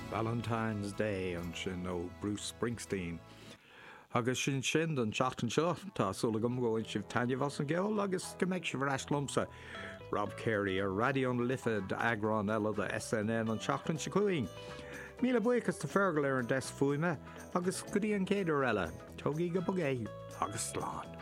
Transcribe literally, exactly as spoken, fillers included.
Valentine's Day an sin ó Bruce Springsteen. Agus sin sin an teachtain seo tá súla gom ggóin sibh tainneamh an gceol agus go méid sibh reis lomsa. Rob Carey ar Radio Lifid agrán eile de S N N an teachtain sicuing. Míle buchas tá fergal ar an des fuime agus go dtí an céidir eile, tógaí go bogé agus sláán.